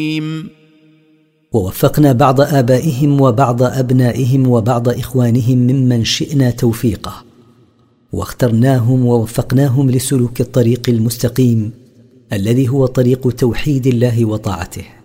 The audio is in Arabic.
ووفقنا بعض آبائهم وبعض أبنائهم وبعض إخوانهم ممن شئنا توفيقه، واخترناهم ووفقناهم لسلوك الطريق المستقيم الذي هو طريق توحيد الله وطاعته.